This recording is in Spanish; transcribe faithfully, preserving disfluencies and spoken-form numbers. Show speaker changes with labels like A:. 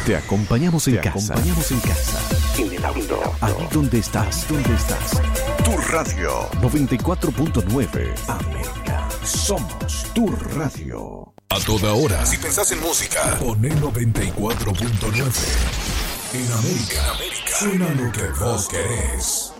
A: Te acompañamos en
B: Te
A: casa.
B: acompañamos en casa.
A: En el auto. Ahí donde estás. Donde estás.
B: Tu radio.
A: noventa y cuatro punto nueve. América. Somos tu radio.
B: A toda hora. Si pensás en música, poné noventa y cuatro punto nueve. En América, América, suena lo que vos querés.